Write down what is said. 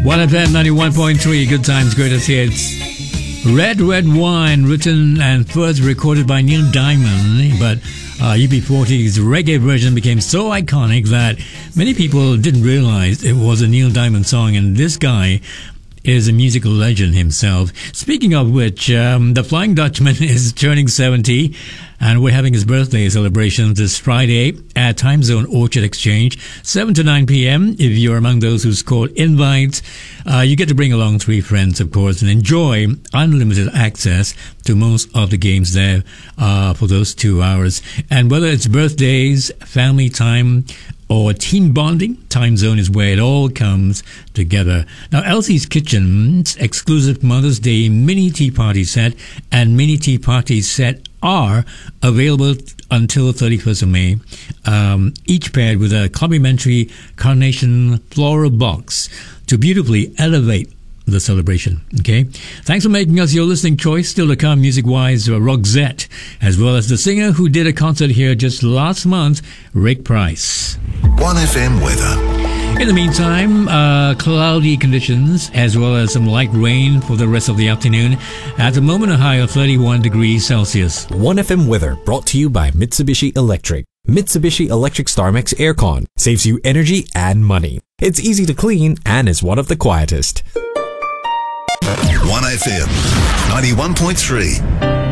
1FM 91.3, good times, greatest hits. Red Red Wine, written and first recorded by Neil Diamond, but UB40's reggae version became so iconic that many people didn't realize it was a Neil Diamond song, and this guy is a musical legend himself. Speaking of which, the Flying Dutchman is turning 70, and we're having his birthday celebrations this Friday at Time Zone Orchard Exchange, 7 to 9 p.m. If you're among those who scored invites, you get to bring along 3 friends, of course, and enjoy unlimited access to most of the games there for those 2 hours. And whether it's birthdays, family time, or teen bonding, Time Zone is where it all comes together. Now, Elsie's Kitchen's exclusive Mother's Day mini tea party set and mini tea party set are available until 31st of May, each paired with a complimentary carnation floral box to beautifully elevate the celebration. Okay, thanks for making us your listening choice. Still to come, music-wise, Roxette, as well as the singer who did a concert here just last month, Rick Price. 1FM weather. In the meantime, cloudy conditions as well as some light rain for the rest of the afternoon. At the moment, a high of 31 degrees Celsius. 1FM weather brought to you by Mitsubishi Electric. Mitsubishi Electric StarMax Aircon saves you energy and money. It's easy to clean and is one of the quietest. 1FM 91.3.